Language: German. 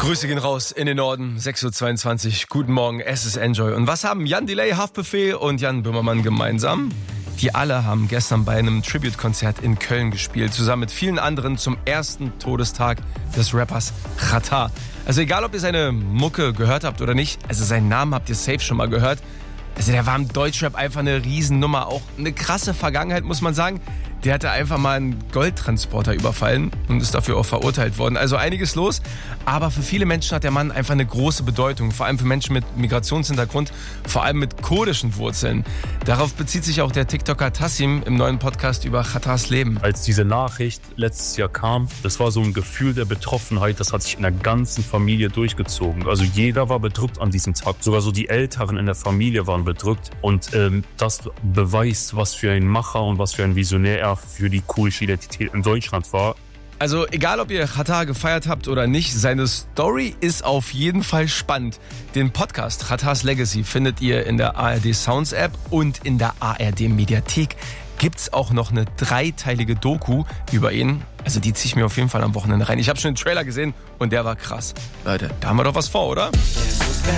Grüße gehen raus in den Norden, 6.22 Uhr. Guten Morgen, es ist Enjoy. Und was haben Jan Delay, Haftbefehl und Jan Böhmermann gemeinsam? Die alle haben gestern bei einem Tribute-Konzert in Köln gespielt, zusammen mit vielen anderen zum ersten Todestag des Rappers Xatar. Also egal, ob ihr seine Mucke gehört habt oder nicht, also seinen Namen habt ihr safe schon mal gehört. Also der war im Deutschrap einfach eine Riesennummer, auch eine krasse Vergangenheit, muss man sagen. Der hatte einfach mal einen Goldtransporter überfallen und ist dafür auch verurteilt worden. Also einiges los, aber für viele Menschen hat der Mann einfach eine große Bedeutung. Vor allem für Menschen mit Migrationshintergrund, vor allem mit kurdischen Wurzeln. Darauf bezieht sich auch der TikToker Tassim im neuen Podcast über Xatars Leben. Als diese Nachricht letztes Jahr kam, das war so ein Gefühl der Betroffenheit, das hat sich in der ganzen Familie durchgezogen. Also jeder war bedrückt an diesem Tag. Sogar so die Älteren in der Familie waren bedrückt. Und das beweist, was für ein Macher und was für ein Visionär er für die kurdische Identität in Deutschland war. Also egal, ob ihr Xatar gefeiert habt oder nicht, seine Story ist auf jeden Fall spannend. Den Podcast Xatars Legacy findet ihr in der ARD Sounds App und in der ARD Mediathek. Gibt's auch noch eine 3-teilige Doku über ihn. Also die ziehe ich mir auf jeden Fall am Wochenende rein. Ich habe schon den Trailer gesehen und der war krass. Leute, da haben wir doch was vor, oder?